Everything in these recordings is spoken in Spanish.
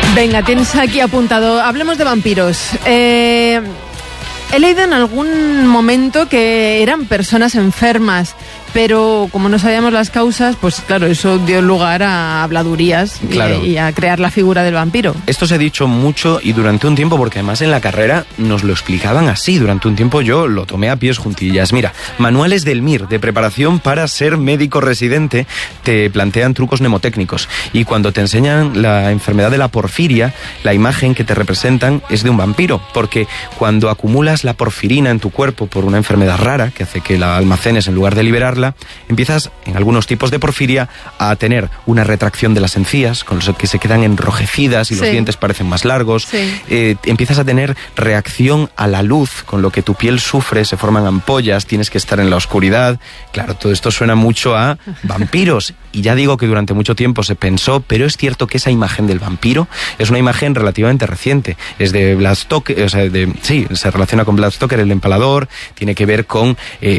Venga, tienes aquí apuntado. Hablemos de vampiros. He leído en algún momento que eran personas enfermas, pero como no sabíamos las causas, pues claro, eso dio lugar a habladurías, claro, y a crear la figura del vampiro. Esto se ha dicho mucho y durante un tiempo, porque además en la carrera nos lo explicaban así. Durante un tiempo yo lo tomé a pies juntillas. Mira, manuales del MIR, de preparación para ser médico residente, te plantean trucos mnemotécnicos. Y cuando te enseñan la enfermedad de la porfiria, la imagen que te representan es de un vampiro, porque cuando acumulas la porfirina en tu cuerpo por una enfermedad rara, que hace que la almacenes en lugar de liberarla, empiezas, en algunos tipos de porfiria, a tener una retracción de las encías, con los que se quedan enrojecidas y los dientes parecen más largos. Empiezas a tener reacción a la luz, con lo que tu piel sufre, se forman ampollas, tienes que estar en la oscuridad. Claro, todo esto suena mucho a vampiros. Y ya digo que durante mucho tiempo se pensó, pero es cierto que esa imagen del vampiro es una imagen relativamente reciente. Es de Bram Stoker, se relaciona con Bram Stoker, el empalador, tiene que ver con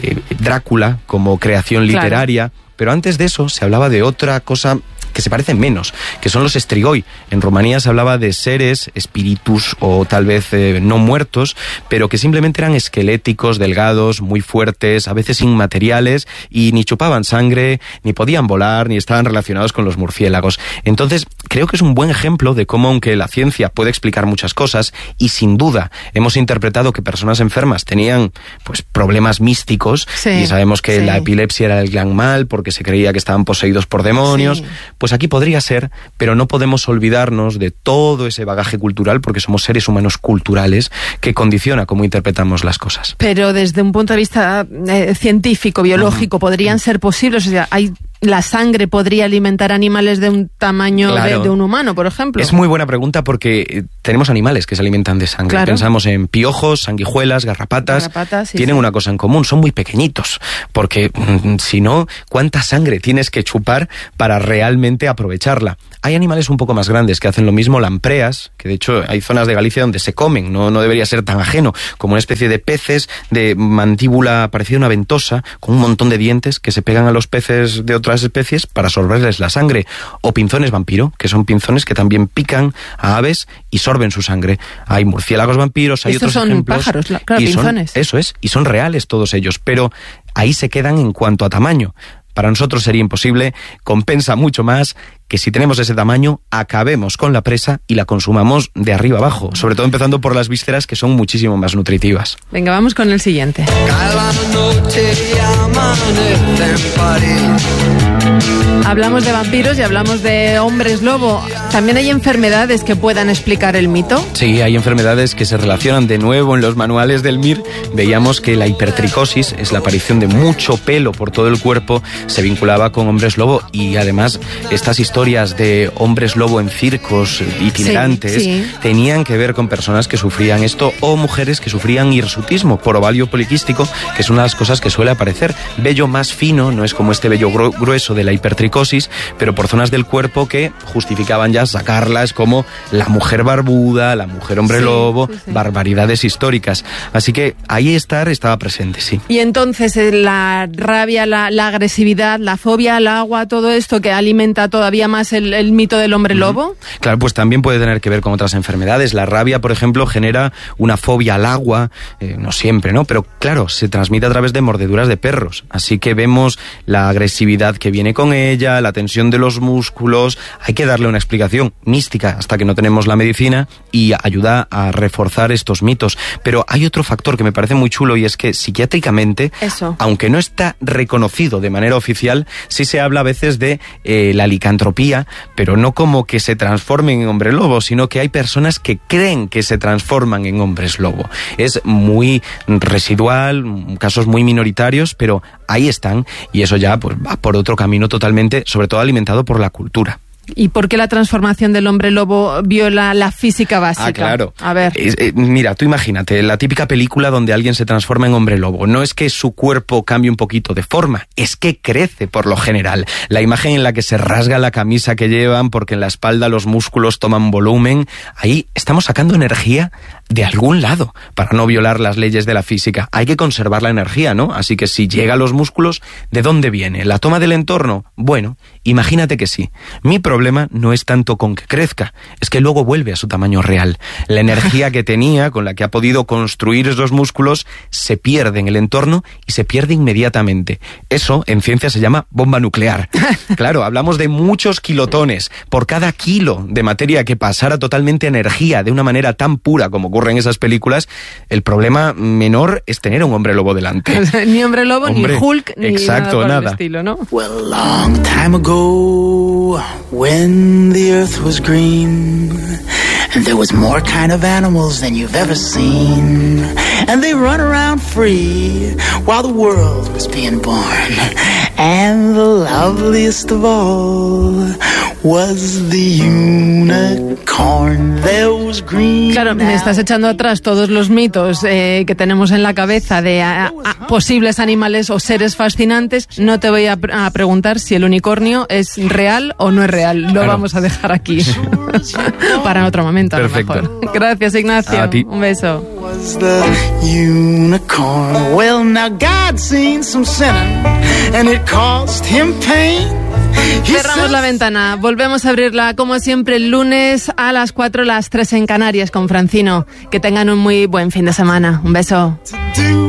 Drácula como creación literaria, claro. Pero antes de eso se hablaba de otra cosa que se parecen menos, que son los strigoi. En Rumanía se hablaba de seres, espíritus o tal vez no muertos, pero que simplemente eran esqueléticos, delgados, muy fuertes, a veces inmateriales, y ni chupaban sangre, ni podían volar, ni estaban relacionados con los murciélagos. Entonces, creo que es un buen ejemplo de cómo, aunque la ciencia puede explicar muchas cosas, y sin duda hemos interpretado que personas enfermas tenían pues problemas místicos, y sabemos que la epilepsia era el gran mal, porque se creía que estaban poseídos por demonios, pues aquí podría ser, pero no podemos olvidarnos de todo ese bagaje cultural, porque somos seres humanos culturales, que condiciona cómo interpretamos las cosas. Pero desde un punto de vista científico, biológico, ¿podrían ser posibles? O sea, ¿la sangre podría alimentar animales de un tamaño de un humano, por ejemplo? Es muy buena pregunta, porque tenemos animales que se alimentan de sangre. Claro. Pensamos en piojos, sanguijuelas, garrapatas. Tienen una cosa en común, son muy pequeñitos, porque si no, ¿cuánta sangre tienes que chupar para realmente aprovecharla? Hay animales un poco más grandes que hacen lo mismo, lampreas, que de hecho hay zonas de Galicia donde se comen, no debería ser tan ajeno, como una especie de peces de mandíbula parecida a una ventosa, con un montón de dientes que se pegan a los peces de otras especies para absorberles la sangre. O pinzones vampiro, que son pinzones que también pican a aves y sorben su sangre. Hay murciélagos vampiros, hay otros ejemplos. Estos son pájaros, claro, pinzones. Eso es, y son reales todos ellos, pero ahí se quedan en cuanto a tamaño. Para nosotros sería imposible, compensa mucho más que si tenemos ese tamaño, acabemos con la presa y la consumamos de arriba abajo, sobre todo empezando por las vísceras, que son muchísimo más nutritivas. Venga, vamos con el siguiente. Hablamos de vampiros y hablamos de hombres lobo. ¿También hay enfermedades que puedan explicar el mito? Sí, hay enfermedades que se relacionan de nuevo en los manuales del MIR. Veíamos que la hipertricosis es la aparición de mucho pelo por todo el cuerpo, se vinculaba con hombres lobo, y además estas historias de hombres lobo en circos itinerantes tenían que ver con personas que sufrían esto, o mujeres que sufrían hirsutismo por ovario poliquístico, que es una de las cosas que suele aparecer. Vello más fino, no es como este vello grueso de la hipertricosis, pero por zonas del cuerpo que justificaban ya sacarlas como la mujer barbuda, la mujer hombre lobo, barbaridades históricas. Así que ahí estaba presente, sí. Y entonces la rabia, la agresividad, la fobia al agua, todo esto que alimenta todavía más el mito del hombre lobo. Claro, pues también puede tener que ver con otras enfermedades. La rabia, por ejemplo, genera una fobia al agua, no siempre, ¿no? Pero claro, se transmite a través de mordeduras de perros. Así que vemos la agresividad que viene con ella, la tensión de los músculos. Hay que darle una explicación mística hasta que no tenemos la medicina, y ayuda a reforzar estos mitos. Pero hay otro factor que me parece muy chulo, y es que psiquiátricamente, aunque no está reconocido de manera oficial, sí se habla a veces de la licantropía, pero no como que se transformen en hombre lobo, sino que hay personas que creen que se transforman en hombres lobo. Es muy residual, casos muy minoritarios, pero ahí están, y eso ya pues va por otro camino totalmente, sobre todo alimentado por la cultura. ¿Y por qué la transformación del hombre lobo viola la física básica? Ah, claro. A ver. Mira, tú imagínate, la típica película donde alguien se transforma en hombre lobo. No es que su cuerpo cambie un poquito de forma, es que crece por lo general. La imagen en la que se rasga la camisa que llevan porque en la espalda los músculos toman volumen, ahí estamos sacando energía de algún lado para no violar las leyes de la física. Hay que conservar la energía, ¿no? Así que si llega a los músculos, ¿de dónde viene? ¿La toma del entorno? Bueno, imagínate que sí. Mi problema no es tanto con que crezca, es que luego vuelve a su tamaño real. La energía que tenía, con la que ha podido construir esos músculos, se pierde en el entorno y se pierde inmediatamente. Eso, en ciencia, se llama bomba nuclear. Claro, hablamos de muchos kilotones. Por cada kilo de materia que pasara totalmente a energía de una manera tan pura como ocurre en esas películas, el problema menor es tener a un hombre lobo delante. Ni hombre lobo, ni Hulk, ni exacto, nada por el estilo, ¿no? Well, long time ago, when the earth was green, and there was more kind of animals than you've ever seen, and they run around free while the world was being born, and the loveliest of all was the unicorn. There was green. Claro, me estás echando atrás todos los mitos que tenemos en la cabeza de posibles animales o seres fascinantes. No te voy a preguntar si el unicornio es real o no es real. Lo vamos a dejar aquí para otro momento. Perfecto. A lo mejor. Gracias, Ignacio. A ti. Un beso. Was the unicorn. Well, now God seen some sinning, and it caused him pain. Cerramos la ventana, volvemos a abrirla como siempre el lunes a las 4, las 3 en Canarias con Francino. Que tengan un muy buen fin de semana. Un beso.